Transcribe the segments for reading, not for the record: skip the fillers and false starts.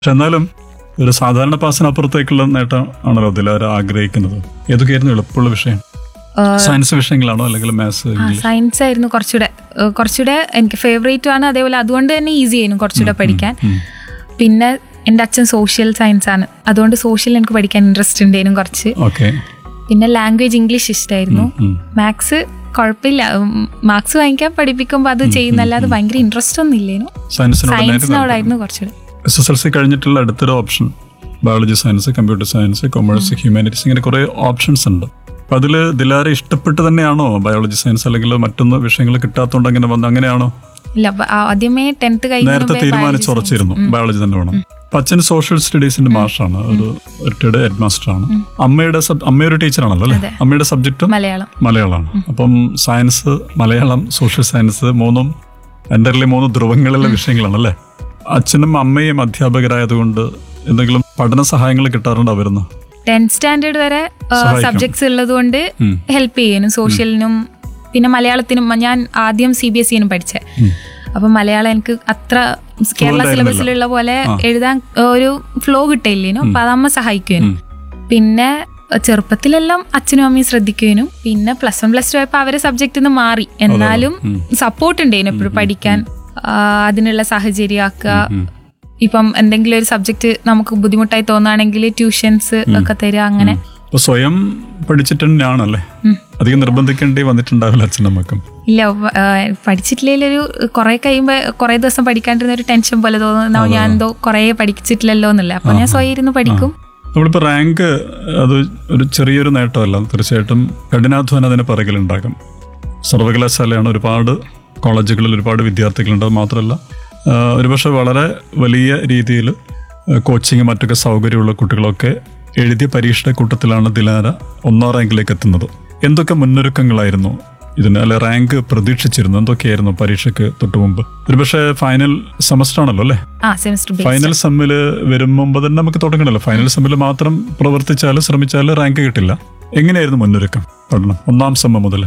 പക്ഷെ എന്നാലും ഒരു സാധാരണ പാസിനപ്പുറത്തേക്കുള്ള നേട്ടം ആണല്ലോ ദിലാര ആഗ്രഹിക്കുന്നത്. ഏതൊക്കെയായിരുന്നു എളുപ്പമുള്ള വിഷയം? സയൻസ് വിഷയങ്ങളാണോ അല്ലെങ്കിൽ മാത്സ്? സയൻസ് ആയിരുന്നു കുറച്ചുകൂടെ എനിക്ക് ഫേവറേറ്റും ആണ്. അതേപോലെ അതുകൊണ്ട് തന്നെ ഈസി ആയിരുന്നു കുറച്ചുകൂടെ പഠിക്കാൻ. പിന്നെ എൻ്റെ അച്ഛൻ സോഷ്യൽ സയൻസ് ആണ്, അതുകൊണ്ട് സോഷ്യൽ എനിക്ക് പഠിക്കാൻ ഇൻട്രസ്റ്റ് ഉണ്ടായിരുന്നു കുറച്ച്. പിന്നെ ലാംഗ്വേജ് ഇംഗ്ലീഷ് ഇഷ്ടമായിരുന്നു. മാത്സ് കുഴപ്പമില്ല, മാർക്സ് വാങ്ങിക്കാൻ പഠിപ്പിക്കുമ്പോൾ അത് ചെയ്യുന്നല്ലാതെ ഭയങ്കര ഇൻട്രസ്റ്റ് ഒന്നും ഇല്ലേനു. സയൻസിനോടായിരുന്നു കുറച്ചുകൂടെ. SSLC കഴിഞ്ഞിട്ടുള്ള അടുത്തൊരു option biology science, computer science, commerce, humanities, ഇങ്ങനെ കുറെ ഓപ്ഷൻസ് ഉണ്ട്. അപ്പൊ അതിൽ ദിലാര ഇഷ്ടപ്പെട്ട് തന്നെയാണോ ബയോളജി സയൻസ്, അല്ലെങ്കിൽ മറ്റൊന്ന് വിഷയങ്ങൾ കിട്ടാത്തതുകൊണ്ട് അങ്ങനെ വന്നു, അങ്ങനെയാണോ? ഇല്ല, ആദ്യമേ 10th നേരത്തെ തീരുമാനിച്ചുറച്ചിരുന്നു ബയോളജി തന്നെ വേണം. അച്ഛൻ സോഷ്യൽ സ്റ്റഡീസിന്റെ മാഷാണ്, ഒരു റിട്ടയർഡ് ഹെഡ് മാസ്റ്റർ ആണ്. അമ്മയൊരു ടീച്ചറാണല്ലോ അല്ലെ? അമ്മയുടെ സബ്ജക്റ്റും മലയാളമാണ്. അപ്പം സയൻസ്, മലയാളം, സോഷ്യൽ സയൻസ് മൂന്നും എൻ്റെ 3 ധ്രുവങ്ങളിലെ വിഷയങ്ങളാണല്ലേ. അച്ഛനും അമ്മയും അധ്യാപകരായതുകൊണ്ട് എന്തെങ്കിലും പഠന സഹായങ്ങൾ കിട്ടാറുണ്ടോ അവരുന്ന്? 10th സ്റ്റാൻഡേർഡ് വരെ സബ്ജക്ട്സ് ഉള്ളത് കൊണ്ട് ഹെൽപ്പ് ചെയ്യാനും, സോഷ്യലിനും പിന്നെ മലയാളത്തിനും. ഞാൻ ആദ്യം CBSE പഠിച്ചത്, അപ്പൊ മലയാളം എനിക്ക് അത്ര കേരള സിലബസിലുള്ള പോലെ എഴുതാൻ ഒരു ഫ്ലോ കിട്ടില്ലേനു. അപ്പൊ അതമ്മ സഹായിക്കുവാനും. പിന്നെ ചെറുപ്പത്തിലെല്ലാം അച്ഛനും അമ്മയും ശ്രദ്ധിക്കുവാനും. പിന്നെ +1 +2 ആയപ്പോ അവരെ സബ്ജക്റ്റിൽ നിന്ന് മാറി, എന്നാലും സപ്പോർട്ട് ഉണ്ടായിരുന്നു എപ്പോഴും പഠിക്കാൻ. അതിനുള്ള സാഹചര്യം ആക്കുക. ഇപ്പം എന്തെങ്കിലും ഒരു സബ്ജക്ട് നമുക്ക് ബുദ്ധിമുട്ടായി തോന്നുകയാണെങ്കിൽ ട്യൂഷൻസ് ഒക്കെ തരിക, അങ്ങനെ. സ്വയം പഠിച്ചിട്ട് തന്നെയാണല്ലേ? അധികം നിർബന്ധിക്കേണ്ടി വന്നിട്ടുണ്ടാവില്ല അച്ഛനമ്മക്കും? ഇല്ല, പഠിച്ചിട്ടില്ലെങ്കിൽ കുറെ കഴിയുമ്പോ കുറെ ദിവസം പഠിക്കാണ്ടിരുന്ന ഒരു ടെൻഷൻ പോലെ തോന്നുന്നു, ഞാൻ എന്തോ കുറെ പഠിച്ചിട്ടില്ലല്ലോ എന്നല്ല. അപ്പൊ ഞാൻ സ്വയം ഇരുന്ന് പഠിക്കും. നമ്മളിപ്പോ റാങ്ക് അത് ഒരു ചെറിയൊരു നേട്ടമല്ല, തീർച്ചയായിട്ടും കഠിനാധ്വാനം അതിന് പിറകിലുണ്ടാകും. സർവകലാശാലയാണ്, ഒരുപാട് കോളേജുകളിൽ ഒരുപാട് വിദ്യാർത്ഥികളുണ്ട്. അത് മാത്രമല്ല ഒരുപക്ഷെ വളരെ വലിയ രീതിയിൽ കോച്ചിങ് മറ്റൊക്കെ സൗകര്യമുള്ള കുട്ടികളൊക്കെ എഴുതിയ പരീക്ഷയുടെ കൂട്ടത്തിലാണ് ദിലാര 1ാം റാങ്കിലേക്ക് എത്തുന്നത്. എന്തൊക്കെ മുന്നൊരുക്കങ്ങളായിരുന്നു ഇതിന്? അല്ലെ, റാങ്ക് പ്രതീക്ഷിച്ചിരുന്നു? എന്തൊക്കെയായിരുന്നു പരീക്ഷയ്ക്ക് തൊട്ട് മുമ്പ്? ഒരുപക്ഷെ ഫൈനൽ സെമസ്റ്റർ ആണല്ലോ അല്ലേ? ഫൈനൽ സെമ്മിൽ വരും മുമ്പ് തന്നെ നമുക്ക് തുടങ്ങണല്ലോ. ഫൈനൽ സെമ്മിൽ മാത്രം പ്രവർത്തിച്ചാലും ശ്രമിച്ചാലും റാങ്ക് കിട്ടില്ല. എങ്ങനെയായിരുന്നു മുന്നൊരുക്കം പഠനം 1ാം സെമ്മ മുതൽ?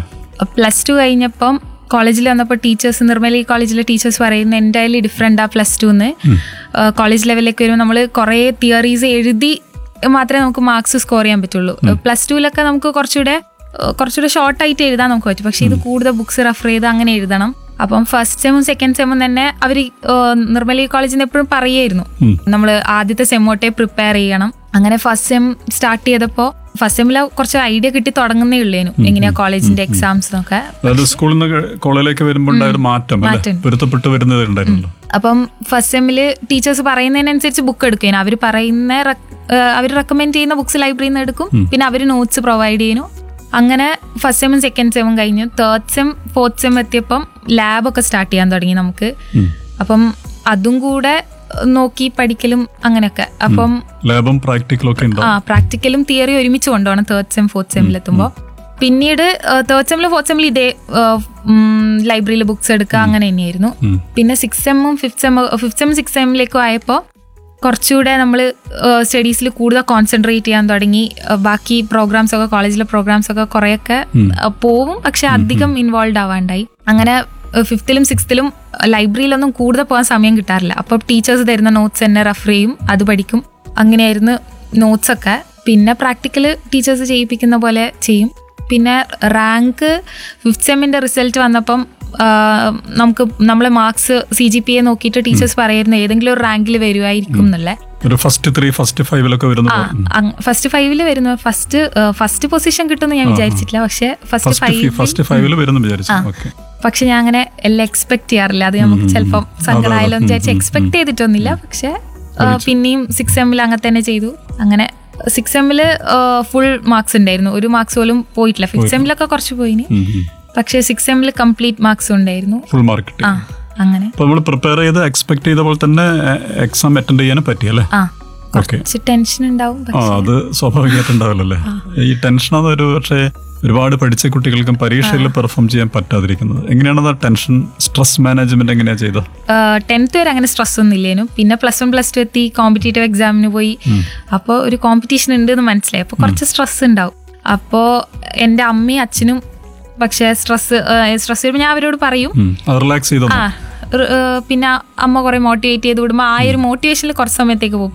+2 കഴിഞ്ഞപ്പം കോളേജിൽ വന്നപ്പോൾ ടീച്ചേഴ്സ്, നിർമ്മലി കോളേജിലെ ടീച്ചേഴ്സ് പറയുന്നത് എൻ്റയർലി ഡിഫറെൻ്റ് ആ +2ന്ന്. കോളേജ് ലെവലിലേക്ക് വരുമ്പോൾ നമ്മൾ കുറേ തിയറീസ് എഴുതി മാത്രമേ നമുക്ക് മാർക്സ് സ്കോർ ചെയ്യാൻ പറ്റുള്ളൂ. +2ലൊക്കെ നമുക്ക് കുറച്ചുകൂടെ ഷോർട്ടായിട്ട് എഴുതാൻ നമുക്ക് പറ്റും. പക്ഷെ ഇത് കൂടുതൽ ബുക്സ് റെഫർ ചെയ്ത് അങ്ങനെ എഴുതണം. അപ്പം ഫസ്റ്റ് സെമ്മും സെക്കൻഡ് സെമ്മും തന്നെ അവർ നിർമ്മലി കോളേജിൽ നിന്ന് എപ്പോഴും പറയായിരുന്നു നമ്മൾ ആദ്യത്തെ സെമ്മോട്ടെ പ്രിപ്പയർ ചെയ്യണം. അങ്ങനെ ഫസ്റ്റ് സെം സ്റ്റാർട്ട് ചെയ്തപ്പോൾ ഫസ്റ്റ് സെമ്മിൽ കുറച്ച് ഐഡിയ കിട്ടി തുടങ്ങുന്നേ ഉള്ളേനു എങ്ങനെയാ കോളേജിന്റെ എക്സാംസിനൊക്കെ. സ്കൂളിൽ നിന്ന് കോളേജിലേക്ക് വരുമ്പോൾ മാറ്റം പൊരുത്തപ്പെട്ട് വരുന്നതുണ്ടായിരുന്നു. അപ്പം ഫസ്റ്റ് സെമ്മില് ടീച്ചേഴ്സ് പറയുന്നതിനനുസരിച്ച് ബുക്ക് എടുക്കും. അവർ റെക്കമെൻഡ് ചെയ്യുന്ന ബുക്സ് ലൈബ്രറിയിൽ നിന്ന് എടുക്കും. പിന്നെ അവർ നോട്ട്സ് പ്രൊവൈഡ് ചെയ്യുന്നു. അങ്ങനെ ഫസ്റ്റ് സെമ്മും സെക്കൻഡ് സെമ്മും കഴിഞ്ഞു. 3rd sem 4th sem എത്തിയപ്പം ലാബൊക്കെ start ചെയ്യാൻ തുടങ്ങി നമുക്ക്. അപ്പം അതും കൂടെ നോക്കി പഠിക്കലും അങ്ങനെയൊക്കെ. അപ്പം ലാബും പ്രാക്ടിക്കലും തിയറി ഒരുമിച്ച് കൊണ്ടുപോകണം 3rd സെം 4th സെമ്മിലെത്തുമ്പോൾ. പിന്നീട് 3rd സെമ്മിലും 4th സെമ്മിലും ഇതേ ലൈബ്രറിയിൽ ബുക്സ് എടുക്കുക, അങ്ങനെ തന്നെയായിരുന്നു. പിന്നെ 6th സെമ്മും 5th സെം 6th സെമ്മിലേക്കും ആയപ്പോൾ കുറച്ചുകൂടെ നമ്മൾ സ്റ്റഡീസിൽ കൂടുതൽ കോൺസെൻട്രേറ്റ് ചെയ്യാൻ തുടങ്ങി. ബാക്കി പ്രോഗ്രാംസൊക്കെ, കോളേജിലെ പ്രോഗ്രാംസൊക്കെ കുറേയൊക്കെ പോവും, പക്ഷെ അധികം ഇൻവോൾവ് ആവാണ്ടായി. അങ്ങനെ 5th-ലും 6th-ലും ലൈബ്രറിയിലൊന്നും കൂടുതൽ പോകാൻ സമയം കിട്ടാറില്ല. അപ്പോൾ ടീച്ചേഴ്സ് തരുന്ന നോട്ട്സ് തന്നെ റെഫർ ചെയ്യും, അത് പഠിക്കും. അങ്ങനെയായിരുന്നു നോട്ട്സൊക്കെ. പിന്നെ പ്രാക്ടിക്കൽ ടീച്ചേഴ്സ് ചെയ്യിപ്പിക്കുന്ന പോലെ ചെയ്യും. പിന്നെ റാങ്ക് 5th സെമ്മിൻ്റെ റിസൾട്ട് വന്നപ്പം നമ്മളെ മാർക്സ് CGPA നോക്കിയിട്ട് ടീച്ചേഴ്സ് പറയുന്നത് ഏതെങ്കിലും ഒരു റാങ്കിൽ വരുമായിരിക്കും എന്നല്ലേ. ഫസ്റ്റ് 5 വരുന്നു. ഫസ്റ്റ് പൊസിഷൻ കിട്ടുമെന്ന് ഞാൻ വിചാരിച്ചിട്ടില്ല, പക്ഷെ ഫസ്റ്റ് 5 പക്ഷെ ഞാൻ അങ്ങനെ എല്ലാം എക്സ്പെക്ട് ചെയ്യാറില്ല. അത് നമുക്ക് ചിലപ്പം സങ്കടമായാലോ എന്ന് വിചാരിച്ച് എക്സ്പെക്ട് ചെയ്തിട്ടൊന്നുമില്ല. പക്ഷെ പിന്നെയും 6th സെമ്മിൽ അങ്ങനെ തന്നെ ചെയ്തു. അങ്ങനെ 6th സെമ്മില് ഫുൾ മാർക്സ് ഉണ്ടായിരുന്നു, ഒരു മാർക്സ് പോലും പോയിട്ടില്ല. 5th സെമ്മിലൊക്കെ കുറച്ച് പോയിന്, പക്ഷെ 6th സെമ്മിൽ കംപ്ലീറ്റ് മാർക്സ് ഉണ്ടായിരുന്നു, ഫുൾ മാർക്ക്. അങ്ങനെ നമ്മൾ പ്രിപ്പയർ ചെയ്ത് എക്സ്പെക്ട് ചെയ്ത പോലെ തന്നെ എക്സാം അറ്റൻഡ് ചെയ്യാനും പറ്റിയല്ലേ? ടെൻഷൻ ഉണ്ടാവും, അത് സ്വാഭാവികമായിട്ടുണ്ടാവില്ലല്ലേ. ഈ ടെൻഷനാണ് ഒരു പക്ഷേ ഒരുപാട് പഠിച്ച കുട്ടികൾക്കും പരീക്ഷയിൽ പെർഫോം ചെയ്യാൻ പറ്റാതിരിക്കുന്നത്. എങ്ങനെയാണ് ടെൻഷൻ, സ്ട്രെസ് മാനേജ്മെന്റ് എങ്ങനെയാ ചെയ്തത്? 10th വരെ അങ്ങനെ സ്ട്രെസ് ഒന്നും ഇല്ലേനു. പിന്നെ +1 +2 എത്തി, കോമ്പറ്റേറ്റീവ് എക്സാമിന് പോയി. അപ്പോൾ ഒരു കോമ്പറ്റീഷൻ ഉണ്ട് എന്ന് മനസ്സിലായി. അപ്പോൾ കുറച്ച് സ്ട്രെസ് ഉണ്ടാവും. അപ്പോൾ എൻ്റെ അമ്മയും അച്ഛനും പക്ഷേ സ്ട്രെസ് വരുമ്പോൾ ഞാൻ അവരോട് പറയും റിലാക്സ് ചെയ്തോ, പിന്നെ അമ്മ കുറെ മോട്ടിവേറ്റ് ചെയ്ത് വിടുമ്പോൾ ആ ഒരു മോട്ടിവേഷനിൽ കുറച്ച് സമയത്തേക്ക് പോകും.